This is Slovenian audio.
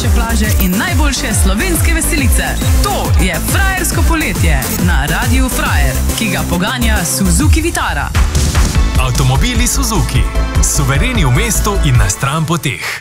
najlepše plaže in najboljše slovenske veselice. To je Frajersko poletje na Radiu Frajer, ki ga poganja Suzuki Vitara. Avtomobili Suzuki. Suvereni v mestu in na stran poteh.